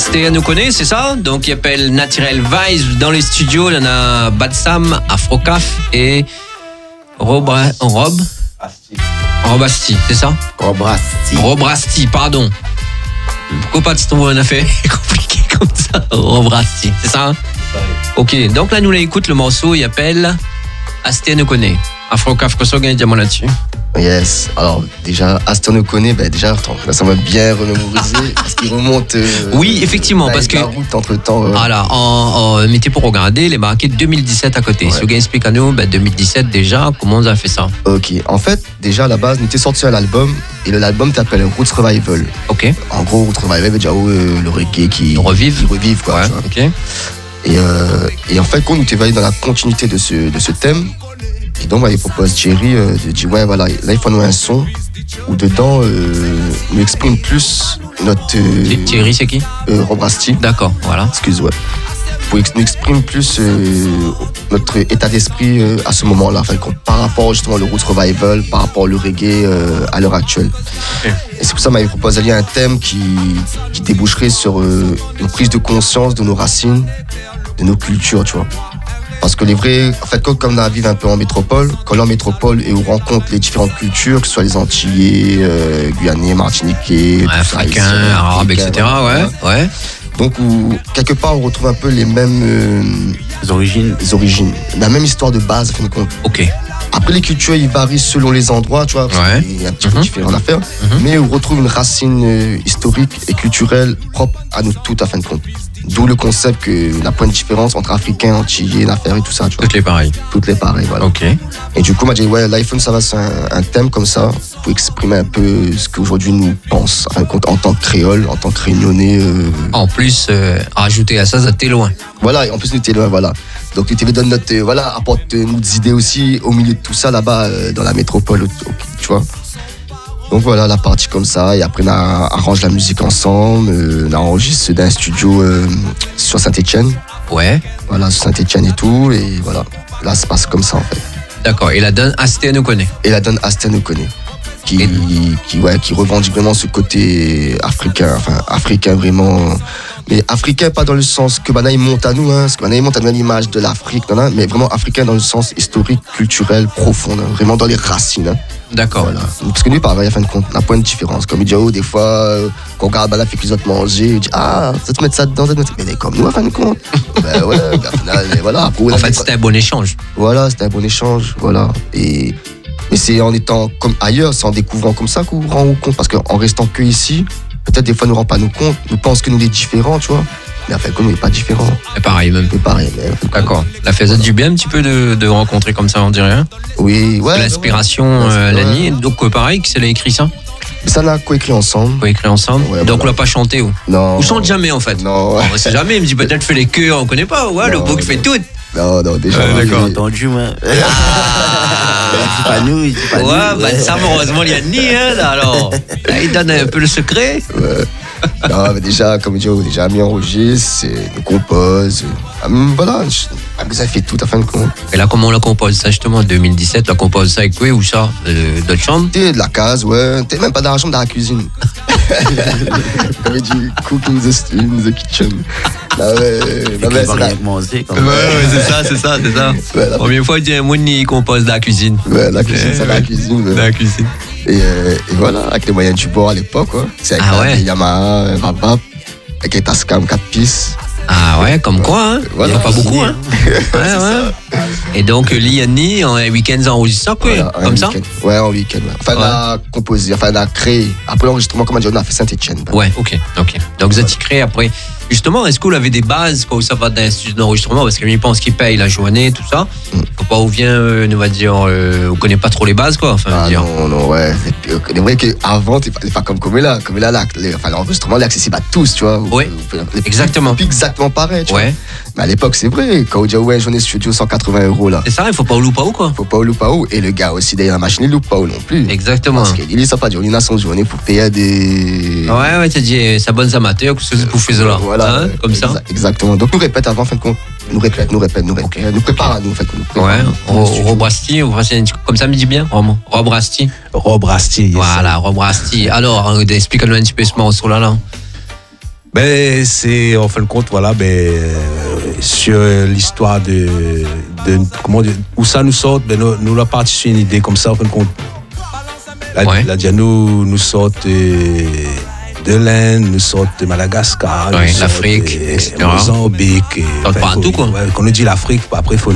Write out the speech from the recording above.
Astea nous connaît, c'est ça? Donc il appelle Naturel Vice dans les studios. Il y en a Badsam, Afrocaf et Robrasti, c'est ça? Robrasti, pardon. Pourquoi pas tu trouves un affaire compliqué comme ça? Robrasti, c'est ça? Ok, donc là nous l'écoute, le morceau il appelle Astea nous connaît. Afrocaf, qu'est-ce qu'on gagne diamant là-dessus? Yes, alors déjà, Astea nous connaît, déjà, là, ça m'a bien remémorisé, parce qu'il remonte. Oui, effectivement, parce que. Entre-temps. Voilà, mettez pour regarder, il est marqué 2017 à côté. Si vous explique à nous, 2017 déjà, comment on a fait ça? Ok, en fait, déjà à la base, nous était sorti un album, et l'album s'appelle Roots Revival. Ok. En gros, Roots Revival, déjà, le reggae qui revive, quoi. Ouais, ok. Et en fait, quand nous t'es allé dans la continuité de ce thème, et donc, il propose Thierry de dire ouais, voilà, là, il faut nous un son où dedans, nous exprime plus notre. Thierry, c'est qui? Robrasti. D'accord, voilà. Excuse-moi. Pour nous exprime plus notre état d'esprit à ce moment-là, enfin, par rapport justement au Roots Revival, par rapport au reggae à l'heure actuelle. Okay. Et c'est pour ça qu'il m'avait proposé un thème qui déboucherait sur une prise de conscience de nos racines, de nos cultures, tu vois. Parce que les vrais, en fait, comme on vit un peu en métropole, quand on est en métropole et on rencontre les différentes cultures, que ce soit les Antillais, Guyanais, Martiniquais, Africains, Arabes, etc. Ouais. Donc, quelque part, on retrouve un peu les mêmes origines. La même histoire de base, à fin de compte. Ok. Après, les cultures, ils varient selon les endroits, tu vois, parce qu'il y a un petit peu différent à faire. Mais on retrouve une racine historique et culturelle propre à nous toutes, à fin de compte. D'où le concept que la point de différence entre Africains, Antillais, l'affaire et tout ça, tu vois. Toutes les pareilles, voilà. Ok. Et du coup, on m'a dit, ouais, l'iPhone, ça va, c'est un thème comme ça, pour exprimer un peu ce qu'aujourd'hui nous pense, en tant que créole, en tant que réunionnais. En plus, rajouter à ça t'es loin. Voilà, et en plus, nous t'es loin, voilà. Donc, l'UTV donne apporte nos idées aussi au milieu de tout ça, là-bas, dans la métropole, tu vois. Donc voilà, la partie comme ça, et après on arrange la musique ensemble, on enregistre dans un studio sur Saint-Etienne. Ouais. Voilà, sur Saint-Etienne et tout, et voilà, là ça se passe comme ça en fait. D'accord, et la donne Astea nous connaît. Qui revendique vraiment ce côté africain vraiment. Mais africain pas dans le sens que il monte à nous, parce que il monte à nous l'image de l'Afrique, mais vraiment africain dans le sens historique, culturel, profond, vraiment dans les racines. D'accord. Voilà. Parce que lui, pareil, à fin de compte, on a point de différence. Comme il dit, des fois, quand on regarde fait que les autres manger, il dit, ça te mettre ça dedans, mais il est comme nous, à fin de compte. Voilà. Après, en fait, c'était un bon échange. Voilà, c'était un bon échange, voilà. Mais c'est en étant comme ailleurs, c'est en découvrant comme ça qu'on rend compte. Parce qu'en restant que ici, peut-être des fois, nous ne rend pas nous compte. Nous pensons que nous sommes différents, tu vois. Mais en fait, nous, on n'est pas différents. C'est pareil, même. D'accord. La fait du bien un petit peu de rencontrer comme ça, on dirait. Oui, ouais. L'inspiration, Lani. Donc, pareil, qui s'est écrit ça? Ça, on a coécrit ensemble. Ouais, donc, on l'a pas chanté ou? Non. On chante jamais, en fait. Non. On sait jamais. Il me dit peut-être fait les chœurs, on connaît pas. Ouais, le bouc fait tout. Non, déjà. D'accord. Entendu, moi. Il dit pas nous. Ouais, ça, heureusement, il y a ni, alors. Là, il donne un peu le secret. Ouais. Non, mais déjà, comme je dis, déjà mis en registre, on compose. Voilà, ça fait tout à fin de compte. Et là, comment on la compose ça justement en 2017? La compose ça avec quoi ou ça? D'autres chambres? T'es de la case, ouais. T'es même pas dans la chambre, dans la cuisine. Comme il dit, cooking the kitchen. C'est ça. La première fois, il dit un mot, il compose de la cuisine. Ouais, la cuisine, c'est la cuisine. La cuisine. Et voilà, avec les moyens du bord à l'époque, quoi. C'est avec les Yamaha, Rapap, avec les Tascam 4 pistes. Ah ouais, comme quoi, hein. Voilà. Il n'y a pas beaucoup, hein. Ouais. Et donc, Liani, en week-end, enregistre ça, quoi, voilà, comme ça? Ouais, en week-end. Ouais. Enfin, on a composé, on a créé. Après l'enregistrement, comme on dit, on a fait Saint-Etienne. Ouais, ok. Donc, vous êtes créé après. Justement, est-ce que vous avez des bases quand ça va dans l'institut d'enregistrement? Parce qu'il pense qu'il paye la journée, tout ça. Faut pas où vient, on va dire, on connaît pas trop les bases, quoi. Enfin, non, ouais. C'est vrai qu'avant, t'es pas comme là. Comme là, l'enregistrement est accessible à tous, tu vois. Ouais, exactement. Exactement pareil, tu vois. Mais à l'époque, c'est vrai. Quand on dit, une journée studio, 180 €, là. C'est ça, il faut pas au loup-pas-ou, quoi. Faut pas au loup-pas-ou. Et le gars aussi, derrière la machine, il loupe-pas-ou non plus. Exactement. Parce qu'il est pas dire, il a son journée pour payer des. Ouais, t'as dit, ça bonnes amateurs, que c'est pour faire là. Voilà. Comme ça. Exactement. Donc, nous répète avant, en fin de compte. Nous prépare à nous, en fait. Ouais. Robrasti, comme ça me dit bien, vraiment. Robrasti. Robrasti. Voilà, Robrasti. Alors, explique-nous un petit peu ce morceau là. Ben, c'est, en fin de compte, voilà, sur l'histoire de comment dire, où ça nous sort, nous la partie sur une idée comme ça, en fin de compte. La Diano nous sort de l'Inde, nous sort de Madagascar, l'Afrique, etc. Mozambique. Partout, quoi. Quand on dit l'Afrique, après, il faut